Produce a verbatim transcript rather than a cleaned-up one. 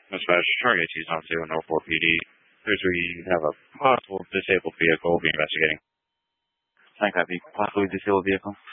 Dispatch, target Tucson zero North four P D. There's where you have a possible disabled vehicle. We'll be investigating. Thank copy. Possibly disabled vehicle.